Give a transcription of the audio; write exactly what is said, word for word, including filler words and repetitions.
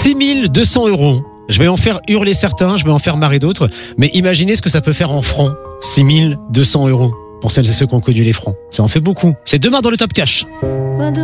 six mille deux cents euros. Je vais en faire hurler certains, je vais en faire marrer d'autres. Mais imaginez ce que ça peut faire en francs. six mille deux cents euros. Pour celles et ceux qui ont connu les francs. Ça en fait beaucoup. C'est demain dans le Top Cash.